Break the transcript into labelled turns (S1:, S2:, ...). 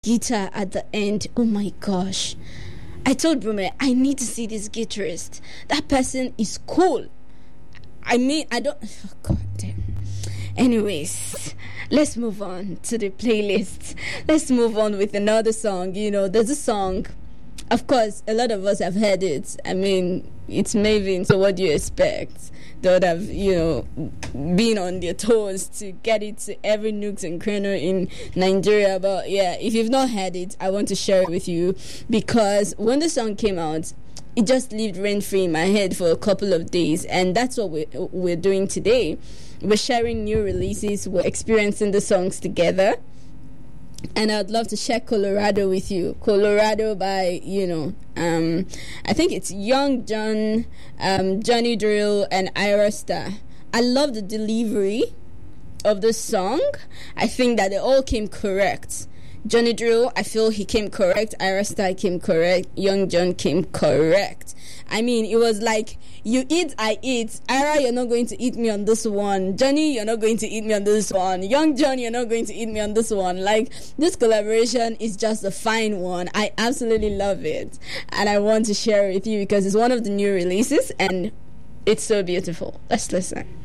S1: guitar at the end, oh my gosh. I told Brume, I need to see this guitarist. That person is cool. I mean, I don't... Oh, God damn. Anyways, let's move on to the playlist. Let's move on with another song. You know, there's a song, of course, a lot of us have heard it. I mean, it's Mavin, so what do you expect? They would have, you know, been on their toes to get it to every nook and cranny in Nigeria. But yeah, if you've not heard it, I want to share it with you, because when the song came out, it just lived rent-free in my head for a couple of days, and that's what we're doing today. We're sharing new releases, we're experiencing the songs together, and I'd love to share Colorado with you. Colorado by, you know, I think it's Young John, Johnny Drill, and Ira Star. I love the delivery of the song. I think that they all came correct. Johnny Drill, I feel he came correct. Ira Star came correct. Young John came correct. I mean, it was like, you eat, I eat. Ira, you're not going to eat me on this one. Johnny, you're not going to eat me on this one. Young John, you're not going to eat me on this one. Like, this collaboration is just a fine one. I absolutely love it. And I want to share it with you because it's one of the new releases and it's so beautiful. Let's listen.